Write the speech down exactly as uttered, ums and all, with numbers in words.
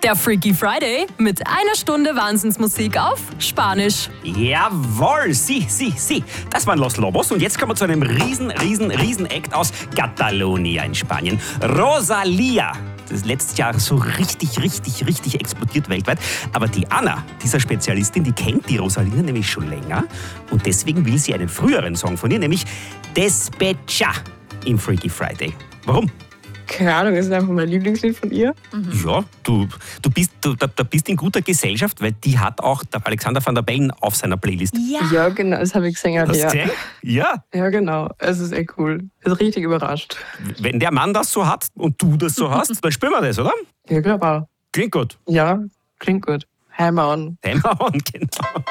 Der Freaky Friday mit einer Stunde Wahnsinnsmusik auf Spanisch. Jawohl, sie, sie, sie. Das waren Los Lobos und jetzt kommen wir zu einem riesen, riesen, riesen Act aus Catalonia in Spanien. Rosalía. Das ist letztes Jahr so richtig, richtig, richtig explodiert weltweit. Aber die Anna, dieser Spezialistin, die kennt die Rosalía nämlich schon länger. Und deswegen will sie einen früheren Song von ihr, nämlich Despecha im Freaky Friday. Warum? Keine Ahnung, das ist einfach mein Lieblingslied von ihr. Mhm. Ja, du, du, bist, du da, da bist in guter Gesellschaft, weil die hat auch der Alexander van der Bellen auf seiner Playlist. Ja, ja genau, das habe ich gesehen. Hast ja. du gesehen? Ja. Ja, genau. Es ist echt cool. Ich bin richtig überrascht. Wenn der Mann das so hat und du das so hast, dann spielen wir das, oder? Ja, glaube auch. Klingt gut. Ja, klingt gut. Hammer on. Hammer on, genau.